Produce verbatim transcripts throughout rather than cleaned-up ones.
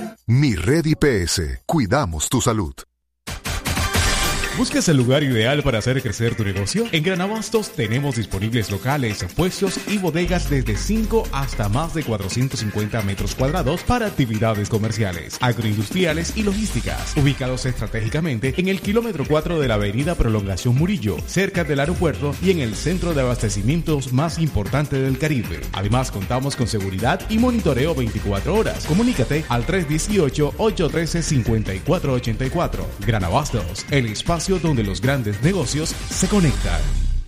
Mi Red I P S. Cuidamos tu salud. ¿Buscas el lugar ideal para hacer crecer tu negocio? En Gran Abastos tenemos disponibles locales, puestos y bodegas desde cinco hasta más de cuatrocientos cincuenta metros cuadrados para actividades comerciales, agroindustriales y logísticas, ubicados estratégicamente en el kilómetro cuatro de la avenida Prolongación Murillo, cerca del aeropuerto y en el centro de abastecimientos más importante del Caribe. Además, contamos con seguridad y monitoreo veinticuatro horas. Comunícate al tres uno ocho, ocho uno tres, cinco cuatro ocho cuatro. Gran Abastos, el espacio donde los grandes negocios se conectan.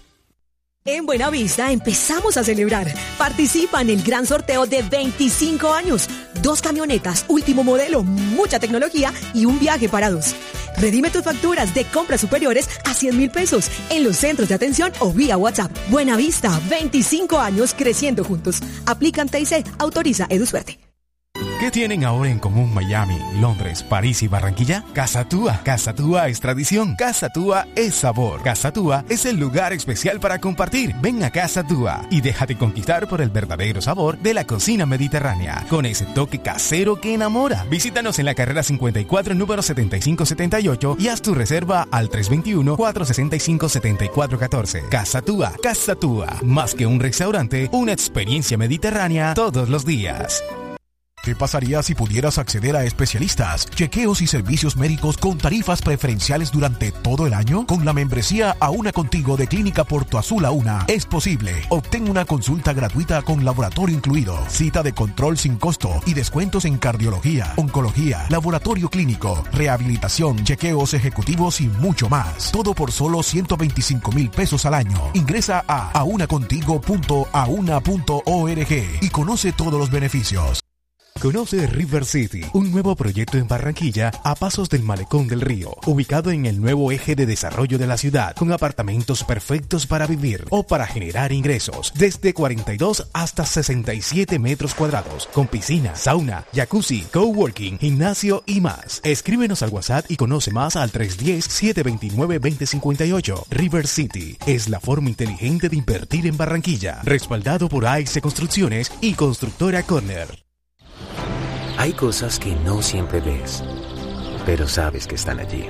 En Buenavista empezamos a celebrar. Participa en el gran sorteo de veinticinco años. Dos camionetas, último modelo, mucha tecnología y un viaje para dos. Redime tus facturas de compras superiores a cien mil pesos en los centros de atención o vía WhatsApp. Buenavista, veinticinco años creciendo juntos. Aplican T I C, autoriza EduSuerte. ¿Qué tienen ahora en común Miami, Londres, París y Barranquilla? Casa Túa. Casa Túa es tradición. Casa Túa es sabor. Casa Túa es el lugar especial para compartir. Ven a Casa Túa y déjate conquistar por el verdadero sabor de la cocina mediterránea, con ese toque casero que enamora. Visítanos en la carrera cincuenta y cuatro, número setenta y cinco setenta y ocho y haz tu reserva al tres dos uno, cuatro seis cinco, siete cuatro uno cuatro. Casa Túa. Casa Túa. Más que un restaurante, una experiencia mediterránea todos los días. ¿Qué pasaría si pudieras acceder a especialistas, chequeos y servicios médicos con tarifas preferenciales durante todo el año? Con la membresía Auna Contigo de Clínica Porto Azul Auna es posible. Obtén una consulta gratuita con laboratorio incluido, cita de control sin costo y descuentos en cardiología, oncología, laboratorio clínico, rehabilitación, chequeos ejecutivos y mucho más. Todo por solo ciento veinticinco mil pesos al año. Ingresa a auna contigo punto auna punto org y conoce todos los beneficios. Conoce River City, un nuevo proyecto en Barranquilla a pasos del Malecón del Río, ubicado en el nuevo eje de desarrollo de la ciudad, con apartamentos perfectos para vivir o para generar ingresos, desde cuarenta y dos hasta sesenta y siete metros cuadrados, con piscina, sauna, jacuzzi, coworking, gimnasio y más. Escríbenos al WhatsApp y conoce más al tres uno cero, siete dos nueve, dos cero cinco ocho. River City es la forma inteligente de invertir en Barranquilla, respaldado por A X Construcciones y Constructora Corner. Hay cosas que no siempre ves, pero sabes que están allí.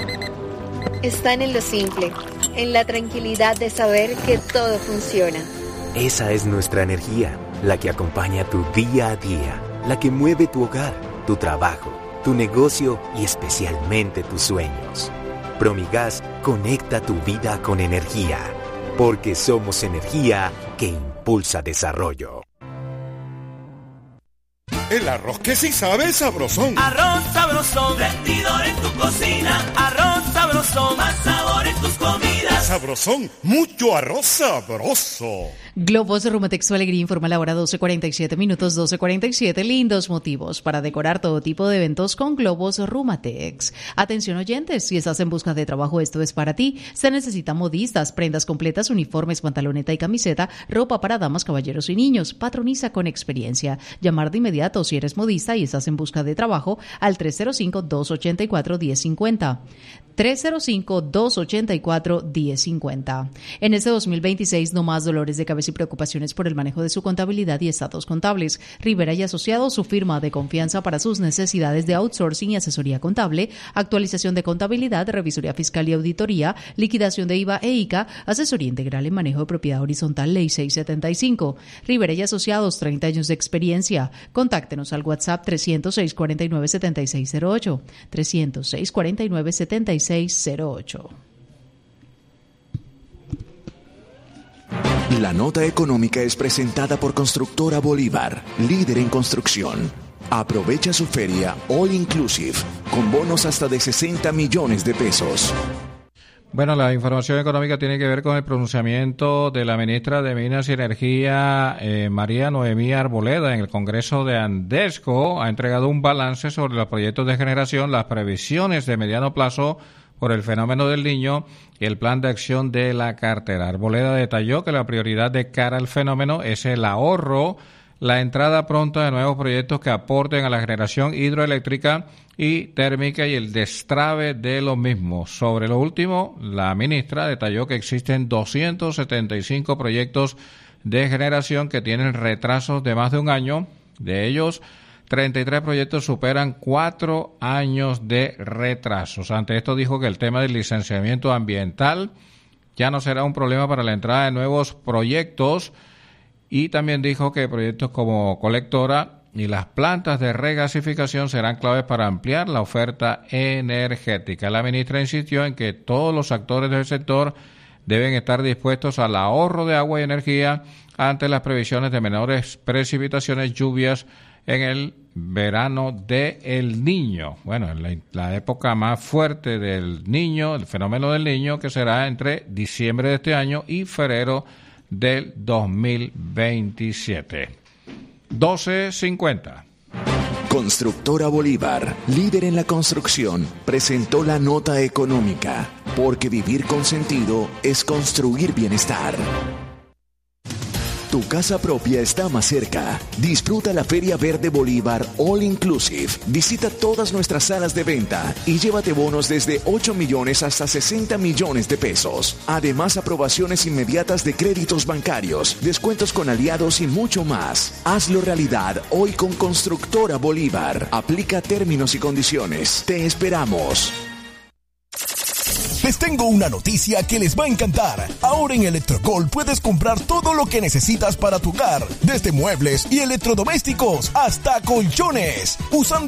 Están en lo simple, en la tranquilidad de saber que todo funciona. Esa es nuestra energía, la que acompaña tu día a día, la que mueve tu hogar, tu trabajo, tu negocio y especialmente tus sueños. Promigas conecta tu vida con energía, porque somos energía que impulsa desarrollo. El arroz que sí sabe sabrosón. Arroz sabrosón, rendidor en tu cocina. Arroz sabrosón, más sabor en tus comidas. Sabrosón, mucho arroz sabroso. Globos de Rumatex, su alegría informa la hora doce cuarenta y siete minutos, doce cuarenta y siete. Lindos motivos para decorar todo tipo de eventos con globos Rumatex. Atención oyentes, si estás en busca de trabajo, esto es para ti. Se necesitan modistas, prendas completas, uniformes, pantaloneta y camiseta, ropa para damas, caballeros y niños. Patroniza con experiencia. Llamar de inmediato si eres modista y estás en busca de trabajo al tres cero cinco, dos ocho cuatro, uno cero cinco cero. tres cero cinco, dos ocho cuatro, uno cero cinco cero. En este dos mil veintiséis, no más dolores de cabeza y preocupaciones por el manejo de su contabilidad y estados contables. Rivera y Asociados, su firma de confianza para sus necesidades de outsourcing y asesoría contable, actualización de contabilidad, revisoría fiscal y auditoría, liquidación de I V A e I C A, asesoría integral en manejo de propiedad horizontal, ley seiscientos setenta y cinco. Rivera y Asociados, treinta años de experiencia. Contáctenos al WhatsApp trescientos seis, cuarenta y nueve, setenta y seis cero ocho. trescientos seis, cuarenta y nueve, setenta y seis cero ocho. La nota económica es presentada por Constructora Bolívar, líder en construcción. Aprovecha su feria All Inclusive, con bonos hasta de sesenta millones de pesos. Bueno, la información económica tiene que ver con el pronunciamiento de la ministra de Minas y Energía, eh, María Noemí Arboleda, en el Congreso de Andesco. Ha entregado un balance sobre los proyectos de generación, las previsiones de mediano plazo por el fenómeno del Niño y el plan de acción de la cartera. Arboleda detalló que la prioridad de cara al fenómeno es el ahorro, la entrada pronta de nuevos proyectos que aporten a la generación hidroeléctrica y térmica y el destrave de los mismos. Sobre lo último, la ministra detalló que existen doscientos setenta y cinco proyectos de generación que tienen retrasos de más de un año. De ellos, treinta y tres proyectos superan cuatro años de retrasos. Ante esto dijo que el tema del licenciamiento ambiental ya no será un problema para la entrada de nuevos proyectos y también dijo que proyectos como colectora y las plantas de regasificación serán claves para ampliar la oferta energética. La ministra insistió en que todos los actores del sector deben estar dispuestos al ahorro de agua y energía ante las previsiones de menores precipitaciones, lluvias en el verano de El Niño. Bueno, en la, la época más fuerte del Niño, el fenómeno del Niño, que será entre diciembre de este año y febrero del dos mil veintisiete. doce cincuenta. Constructora Bolívar, líder en la construcción, presentó la nota económica, porque vivir con sentido es construir bienestar. Tu casa propia está más cerca. Disfruta la Feria Verde Bolívar All Inclusive. Visita todas nuestras salas de venta y llévate bonos desde ocho millones hasta sesenta millones de pesos. Además, aprobaciones inmediatas de créditos bancarios, descuentos con aliados y mucho más. Hazlo realidad hoy con Constructora Bolívar. Aplica términos y condiciones. Te esperamos. Les tengo una noticia que les va a encantar. Ahora en Electrogol puedes comprar todo lo que necesitas para tu hogar, desde muebles y electrodomésticos hasta colchones, usando